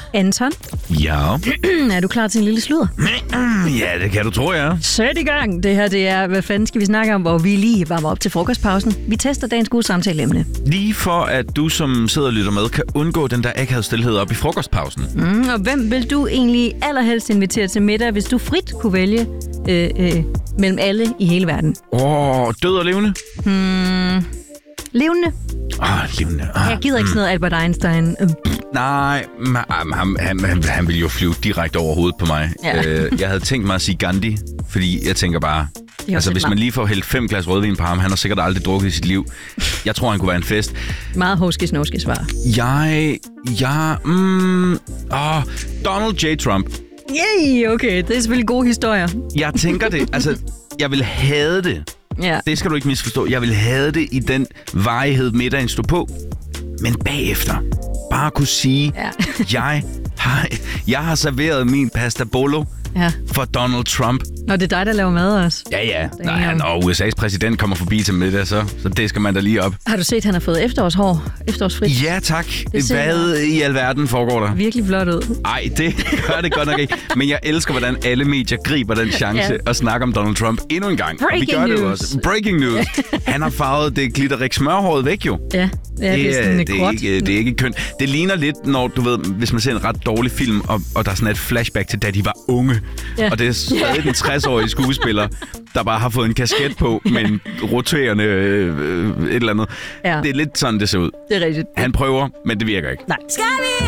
Anton, Ja. er du klar til en lille sludder? Ja, det kan du tro, ja. Sæt i gang. Det her, det er, hvad fanden skal vi snakke om, hvor vi lige varmer op til frokostpausen. Vi tester dagens gode samtaleemne. Lige for at du, som sidder og lytter med, kan undgå den der akavede stilhed op i frokostpausen. Og hvem vil du egentlig allerhelst invitere til middag, hvis du frit kunne vælge mellem alle i hele verden? Død og levende? Levende. Levende. Jeg gider ikke sådan noget Albert Einstein. Nej, han ville jo flyve direkte over hovedet på mig. Ja. Jeg havde tænkt mig at sige Gandhi, fordi jeg tænker bare... Altså, hvis man lige får hældt 5 glas rødvin på ham, han har sikkert aldrig drukket i sit liv. Jeg tror, han kunne være en fest. Meget hoske-snoske svar. Donald J. Trump. Yay, okay. Det er selvfølgelig gode historier. Jeg tænker det. Altså, jeg vil have det. Ja. Det skal du ikke misforstå. Jeg vil have det i den varighed, middagen stod på. Men bagefter bare kunne sige, jeg har serveret min pasta bolo for Donald Trump. Nå, det er dig, der laver mad også. Ja. Når USA's præsident kommer forbi til middag, så det skal man da lige op. Har du set, at han har fået efterårsfrit? Ja, tak. Hvad i alverden foregår der? Virkelig flot ud. Ej, det gør det godt nok ikke. Men jeg elsker, hvordan alle medier griber den chance at snakke om Donald Trump endnu en gang. Breaking og vi gør news. det også. Breaking news. Han har farvet det glitterik smørhåret væk jo. Ja, det er sådan det er ikke kønt. Det ligner lidt, når du ved, hvis man ser en ret dårlig film, og der er sådan et flashback til, da de var unge. Ja. Og det er stadig den 60-årige skuespiller, der bare har fået en kasket på med en roterende et eller andet. Ja. Det er lidt sådan, det ser ud. Det er rigtigt. Han prøver, men det virker ikke. Nej. Skal vi